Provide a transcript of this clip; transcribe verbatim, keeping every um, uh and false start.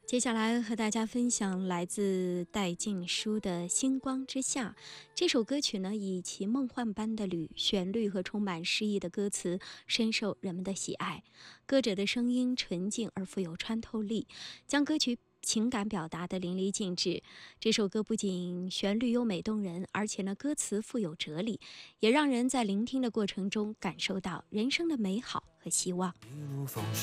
接下来和大家分享来自戴静书的《星光之下》这首歌曲呢，以其梦幻般的律旋律和充满诗意的歌词，深受人们的喜爱。歌者的声音纯净而富有穿透力，将歌曲情感表达得淋漓尽致。这首歌不仅旋律优美动人，而且呢，歌词富有哲理，也让人在聆听的过程中感受到人生的美好和希望。 一路风